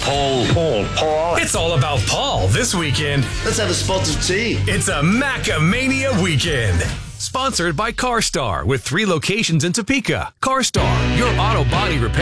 Paul. It's all about Paul this weekend. Let's have a spot of tea. It's a Macamania weekend. Sponsored by CarStar with 3 locations in Topeka. CarStar, your auto body repair.